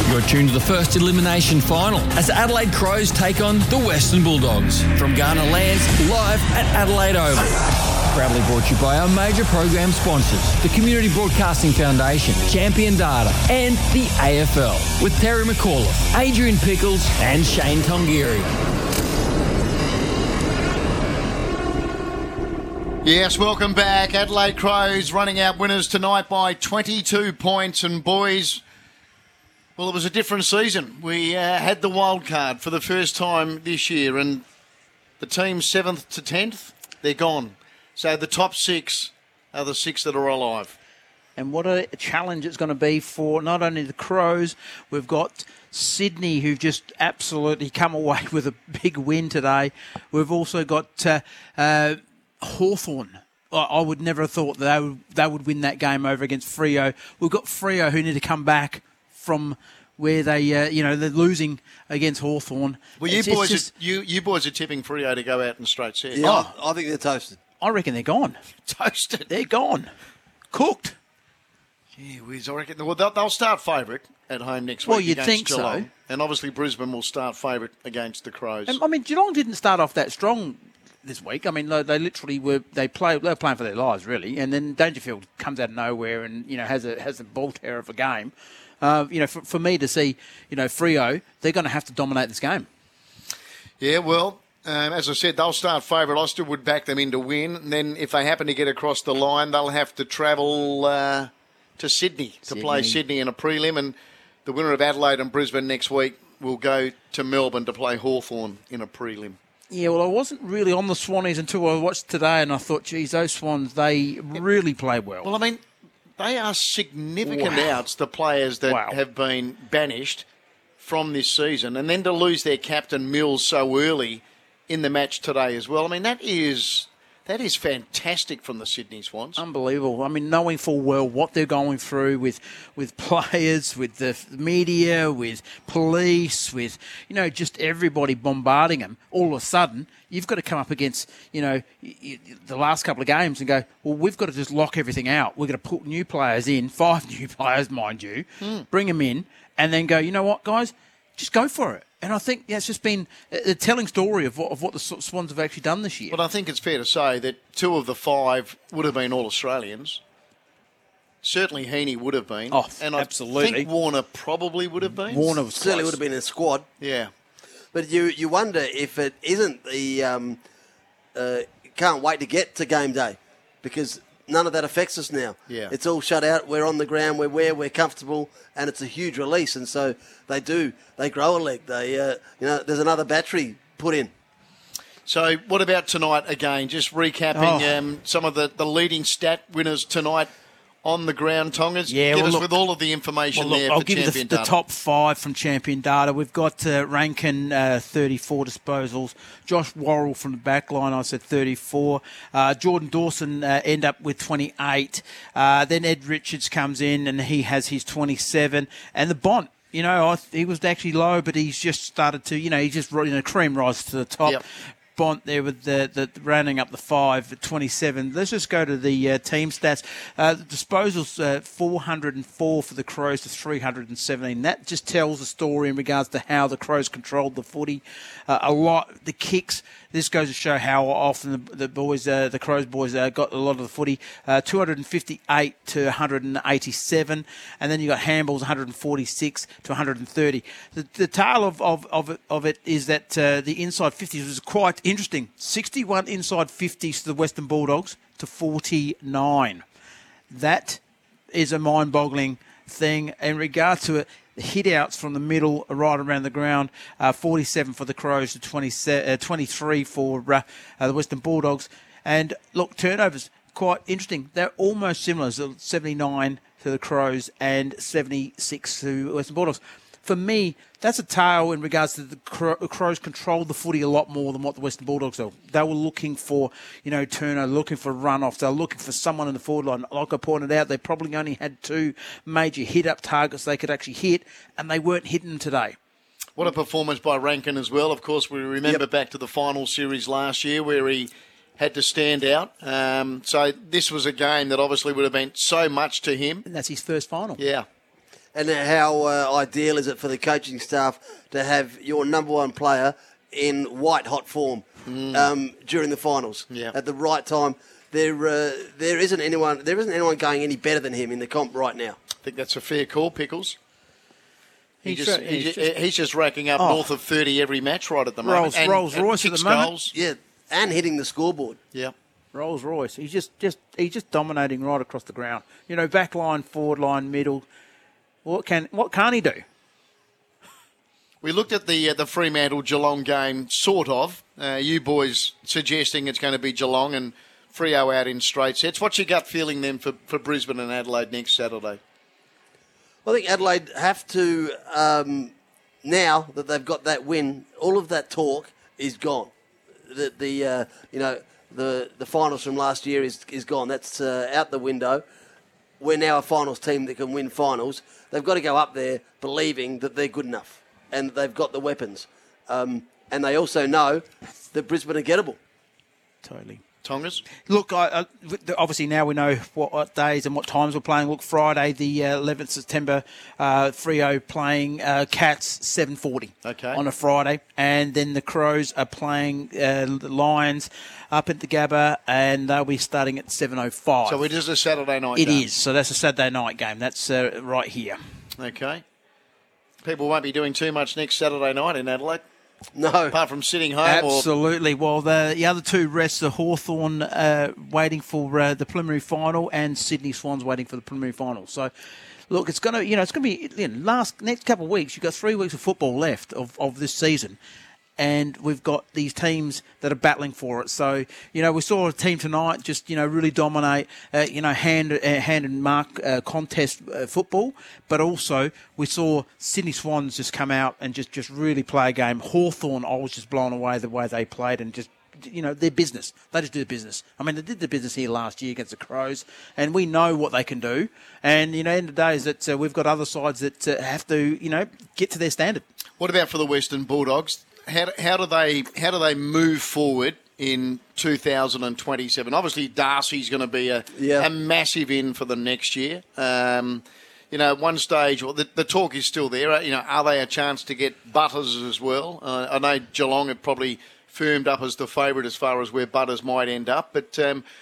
You're tuned to the first elimination final as Adelaide Crows take on the Western Bulldogs from Ghana Lands live at Adelaide Oval. Proudly brought to you by our major program sponsors, the Community Broadcasting Foundation, Champion Data, and the AFL, with Terry McAuliffe, Adrian Pickles, and Shane Tongiri. Yes, welcome back. Adelaide Crows running out winners tonight by 22 points. And boys, well, it was a different season. We had the wild card for the first time this year, and the teams 7th to 10th, they're gone. So the top 6 are the 6 that are alive. And what a challenge it's going to be for not only the Crows, we've got Sydney, who've just absolutely come away with a big win today. We've also got Hawthorn. I would never have thought that they would win that game over against Freo. We've got Freo, who need to come back from where they're losing against Hawthorn. Well, you boys are tipping Freo to go out in straight set. Yeah, I think they're toasted. I reckon they're gone. Toasted. They're gone. Cooked. Gee whiz, I reckon they'll start favourite at home next week. Well, you'd against think Geelong. so. And obviously Brisbane will start favourite against the Crows. I mean, Geelong didn't start off that strong this week. I mean, they literally were. They were playing for their lives, really. And then Dangerfield comes out of nowhere and has a ball terror of a game. For me to see, Freo, they're going to have to dominate this game. Yeah, well, as I said, they'll start favourite. I still would back them in to win. And then if they happen to get across the line, they'll have to travel to Sydney to play Sydney in a prelim. And the winner of Adelaide and Brisbane next week will go to Melbourne to play Hawthorn in a prelim. Yeah, well, I wasn't really on the Swannies until I watched today, and I thought, geez, those Swans, they really play well. Well, I mean, they are significant outs, the players that have been banished from this season. And then to lose their captain, Mills, so early in the match today as well. I mean, that is fantastic from the Sydney Swans. Unbelievable. I mean, knowing full well what they're going through with players, with the media, with police, with, just everybody bombarding them. All of a sudden, you've got to come up against, the last couple of games and go, well, we've got to just lock everything out. We're going to put new players in, 5 new players, mind you, bring them in, and then go, you know what, guys, just go for it. And I think it's just been a telling story of what the Swans have actually done this year. But I think it's fair to say that 2 of the 5 would have been All-Australians. Certainly Heaney would have been. Oh, and absolutely. I think Warner probably would have been. Warner was certainly close. would have been in a squad. Yeah. But you wonder if it isn't the can't wait to get to game day, because none of that affects us now. Yeah. It's all shut out. We're on the ground. We're comfortable, and it's a huge release. And so they grow a leg. There's another battery put in. So what about tonight again? Just recapping some of the leading stat winners tonight on the ground, Tongas. Give us with all of the information there I'll for give Champion you the Data. top 5 from Champion Data. We've got Rankin, 34 disposals. Josh Worrell from the back line, I said 34. Jordan Dawson end up with 28. Then Ed Richards comes in and he has his 27. And the Bont, he was actually low, but he's just started to, he just cream rise to the top. Yep. Bont there with the rounding up the 5 at 27. Let's just go to the team stats. The disposals, 404 for the Crows to 317. That just tells the story in regards to how the Crows controlled the footy. A lot. The kicks. This goes to show how often the Crows boys got a lot of the footy. 258 to 187, and then you got handballs 146 to 130. The tale of it is that the inside 50s was quite interesting. 61 inside 50s to the Western Bulldogs to 49. That is a mind-boggling thing in regard to it. Hit-outs from the middle right around the ground, 47 for the Crows to 23 for the Western Bulldogs. And, look, turnovers, quite interesting. They're almost similar, so 79 to the Crows and 76 to Western Bulldogs. For me, that's a tale in regards to the Crows controlled the footy a lot more than what the Western Bulldogs do. They were looking for, turnover, looking for runoffs. They were looking for someone in the forward line. Like I pointed out, they probably only had 2 major hit-up targets they could actually hit, and they weren't hitting them today. What a performance by Rankin as well. Of course, we remember back to the final series last year where he had to stand out. So this was a game that obviously would have meant so much to him. And that's his first final. Yeah. And how ideal is it for the coaching staff to have your number one player in white-hot form during the finals at the right time? There isn't anyone going any better than him in the comp right now. I think that's a fair call, Pickles. He's just racking up north of 30 every match right at the moment. Rolls Royce at the moment. Goals. Yeah, and hitting the scoreboard. Yeah. Rolls Royce. He's just dominating right across the ground. Back line, forward line, middle. What can't he do? We looked at the Fremantle Geelong game, sort of. You boys suggesting it's going to be Geelong and Freo out in straight sets. What's your gut feeling then for Brisbane and Adelaide next Saturday? I think Adelaide have to, now that they've got that win, all of that talk is gone. The finals from last year is gone. That's out the window. We're now a finals team that can win finals. They've got to go up there believing that they're good enough and that they've got the weapons. And they also know that Brisbane are gettable. Totally. Tongas? Look, obviously now we know what days and what times we're playing. Look, Friday, the 11th September, Freo playing Cats 7:40 on a Friday. And then the Crows are playing the Lions up at the Gabba, and they'll be starting at 7:05. So it is a Saturday night game? It is. So that's a Saturday night game. That's right here. Okay. People won't be doing too much next Saturday night in Adelaide. No. Apart from sitting home. Absolutely. Well, the other two rests are Hawthorn waiting for the preliminary final and Sydney Swans waiting for the preliminary final. So, look, it's going to be next couple of weeks. You've got 3 weeks of football left of this season. And we've got these teams that are battling for it. So, we saw a team tonight just, really dominate, hand and mark contest football. But also, we saw Sydney Swans just come out and just really play a game. Hawthorn, I was just blown away the way they played and just, their business. They just do the business. I mean, they did the business here last year against the Crows, and we know what they can do. And, end of the day is that we've got other sides that have to, get to their standard. What about for the Western Bulldogs? How do they move forward in 2027? Obviously, Darcy's going to be a massive in for them next year. At one stage, the talk is still there. Are they a chance to get Butters as well? I know Geelong have probably firmed up as the favourite as far as where Butters might end up. But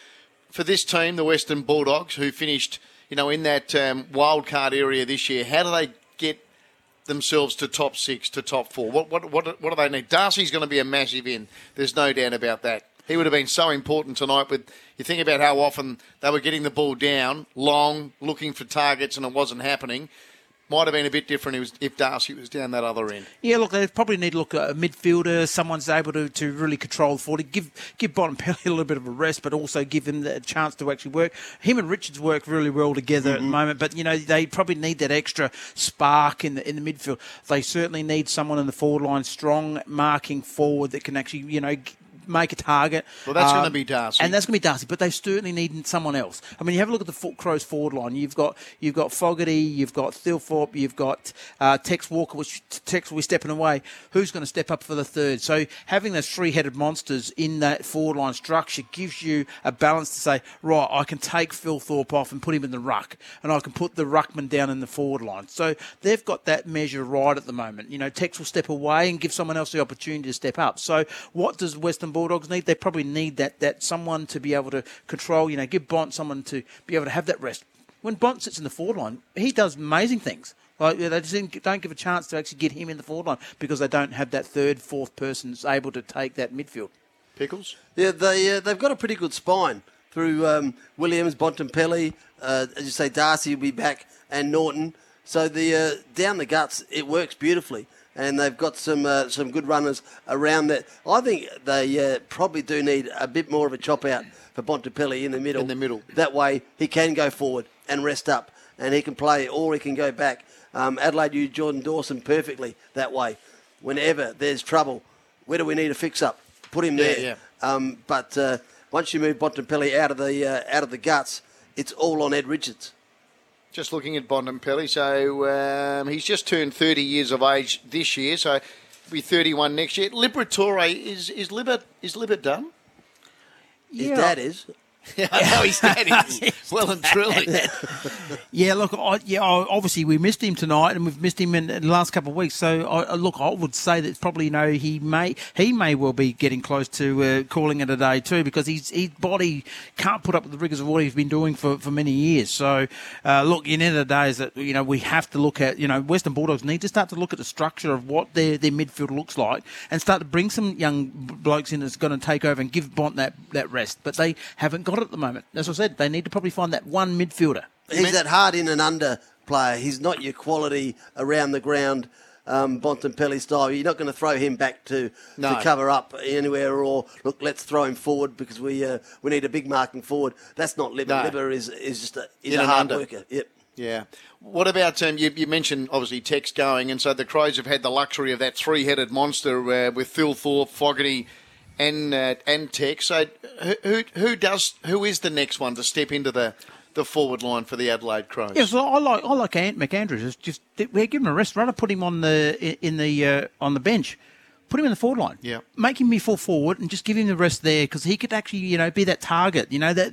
for this team, the Western Bulldogs, who finished, in that wild card area this year, how do they get themselves to top 6, to top 4? What do they need? Darcy's going to be a massive in. There's no doubt about that. He would have been so important tonight. You think about how often they were getting the ball down, long, looking for targets, and it wasn't happening. Might have been a bit different if Darcy was down that other end. Yeah, look, they probably need to look at a midfielder, someone's able to really control the 40, give Bontempelli a little bit of a rest, but also give him the chance to actually work. Him and Richards work really well together at the moment, but, they probably need that extra spark in the midfield. They certainly need someone in the forward line, strong marking forward that can actually, make a target. Well, that's going to be Darcy. And that's going to be Darcy, but they certainly need someone else. I mean, you have a look at the Crows forward line. You've got Fogarty, you've got Thilthorpe, you've got Tex Walker, which Tex will be stepping away. Who's going to step up for the third? So having those three-headed monsters in that forward line structure gives you a balance to say, right, I can take Thilthorpe off and put him in the ruck, and I can put the ruckman down in the forward line. So they've got that measure right at the moment. Tex will step away and give someone else the opportunity to step up. So what does Western Bulldogs need? They probably need that someone to be able to control, give Bont someone to be able to have that rest. When Bont sits in the forward line, he does amazing things. Like, they just don't give a chance to actually get him in the forward line because they don't have that third, fourth person that's able to take that midfield. Pickles? Yeah, they've got a pretty good spine through Williams, Bontempelli, as you say, Darcy will be back, and Norton. So the down the guts, it works beautifully. And they've got some good runners around that. I think they probably do need a bit more of a chop out for Bontempelli in the middle. In the middle. That way he can go forward and rest up, and he can play or he can go back. Adelaide used Jordan Dawson perfectly that way. Whenever there's trouble, where do we need a fix-up? Put him there. Yeah. But once you move Bontempelli out of the guts, it's all on Ed Richards. Just looking at Bontempelli, so he's just turned 30 years of age this year, so he'll be 31 next year. Liberatore, is Libert done? His dad is. Yeah, I know his dad is. Well and truly. Yeah, look, obviously we missed him tonight, and we've missed him in the last couple of weeks. So, I would say that it's probably, he may well be getting close to calling it a day too, because his body can't put up with the rigours of what he's been doing for many years. So, look, in the end of the day, is that we have to look at Western Bulldogs need to start to look at the structure of what their midfield looks like, and start to bring some young blokes in that's going to take over and give Bont that rest. But they haven't got it at the moment. As I said, they need to probably find that one midfielder. He's that hard in and under player. He's not your quality around the ground Bontempelli style. You're not going to throw him back to cover up anywhere, or look, let's throw him forward because we need a big marking forward. That's not Libba. No. Libba is just a hard worker. Yep. Yeah. What about you mentioned obviously Tex going, and so the Crows have had the luxury of that three-headed monster with Phil Thorpe, Fogarty, and Tex. So who is the next one to step into the forward line for the Adelaide Crows? Yeah, so I like McAndrews. It's just we're giving him a rest. Rather put him on the bench. Put him in the forward line. Yeah. Make him be full forward and just give him the rest there, because he could actually, be that target. As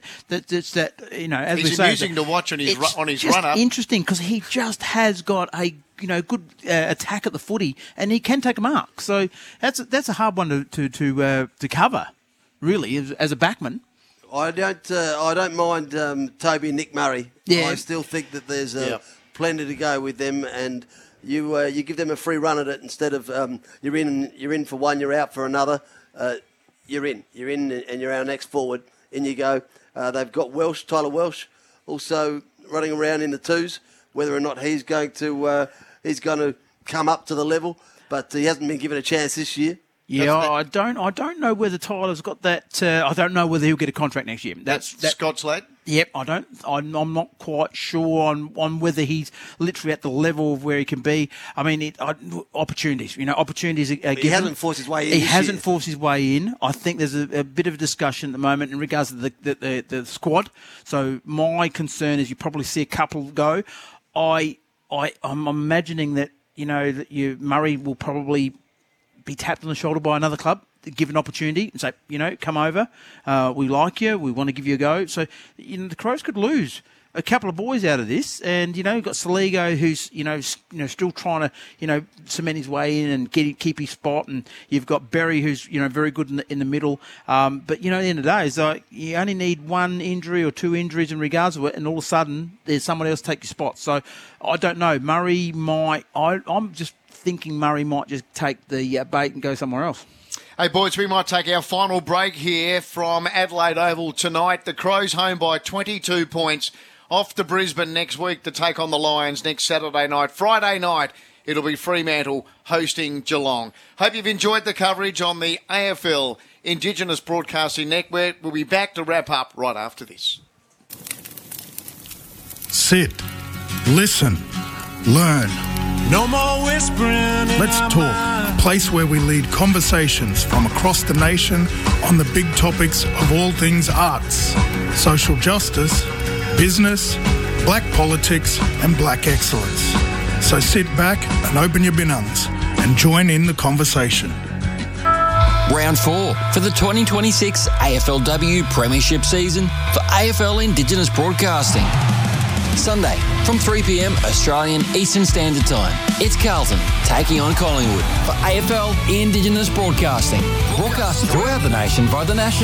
he's we say, amusing to watch on his run up. Interesting, because he just has got a good attack at the footy, and he can take a mark. So that's a hard one to cover, really, as a backman. I don't mind Toby and Nick Murray. Yeah. I still think that there's plenty to go with them, and you give them a free run at it instead of you're in for one, you're out for another. You're in, and you're our next forward. In you go. They've got Tyler Welsh, also running around in the twos. Whether or not he's going to come up to the level, but he hasn't been given a chance this year. Yeah, I don't know whether Tyler's got that. I don't know whether he'll get a contract next year. That's Scott's lad. Yep, I'm not quite sure on whether he's literally at the level of where he can be. I mean, opportunities. Opportunities are given. He hasn't forced his way in. He hasn't forced his way in. I think there's a bit of a discussion at the moment in regards to the squad. So my concern is you probably see a couple go. I'm imagining that Murray will probably be tapped on the shoulder by another club, give an opportunity and say, come over, we like you, we want to give you a go. So, the Crows could lose a couple of boys out of this, and you've got Saligo, who's still trying to cement his way in and keep his spot, and you've got Berry, who's very good in the middle. But at the end of the day, it's like you only need one injury or two injuries in regards to it, and all of a sudden there's someone else take your spot. So I don't know. Murray might. I'm just thinking Murray might just take the bait and go somewhere else. Hey, boys, we might take our final break here from Adelaide Oval tonight. The Crows home by 22 points. Off to Brisbane next week to take on the Lions next Saturday night. Friday night, it'll be Fremantle hosting Geelong. Hope you've enjoyed the coverage on the AFL Indigenous Broadcasting Network. We'll be back to wrap up right after this. Sit. Listen. Learn. No more whispering. Let's talk. A place where we lead conversations from across the nation on the big topics of all things arts, social justice, business, black politics and black excellence. So sit back and open your binounds and join in the conversation. Round 4 for the 2026 AFLW Premiership season for AFL Indigenous Broadcasting. Sunday from 3 p.m. Australian Eastern Standard Time. It's Carlton taking on Collingwood for AFL Indigenous Broadcasting. Broadcast throughout the nation by the National